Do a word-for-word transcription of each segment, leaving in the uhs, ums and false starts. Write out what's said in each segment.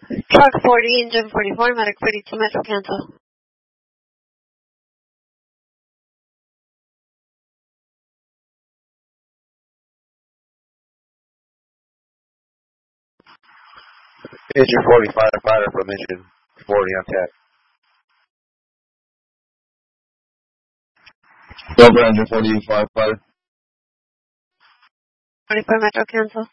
Truck forty, engine forty-four, medic forty-two, Metro cancel. Engine forty-five, fighter from engine forty on tap. Over engine forty-five, fighter. forty-four, Metro cancel.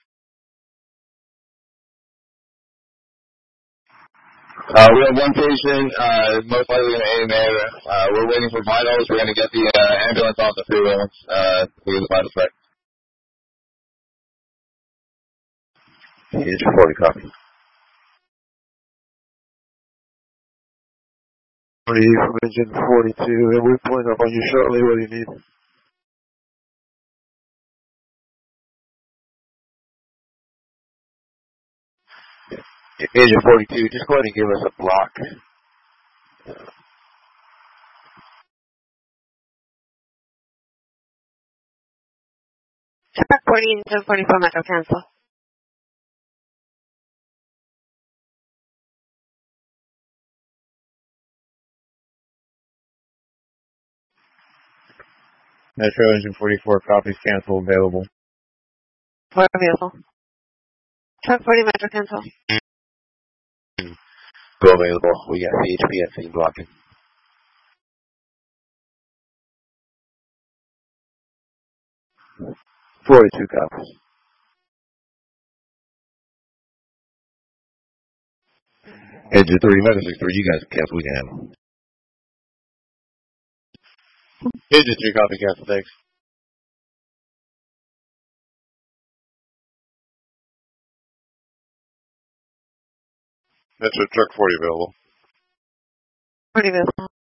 Uh, we have one patient, uh, most likely in A M A. Uh, we're waiting for vitals. We're going to get the uh, ambulance off the freeway once uh, we get the vitals back. Engine forty, copy. forty from engine forty-two, and we're pulling up on you shortly. What do you need? Engine forty-two, just go ahead and give us a block. Truck forty, engine forty-four, Metro cancel. Metro engine forty-four, copies, cancel, available. four available. Truck forty, Metro cancel. Go available. We got C H P at scene blocking. forty-two copies. Engine three, Medic six three, you guys cancel, we can handle. Engine three, copy, cancel, thanks. Metro truck forty available. forty available.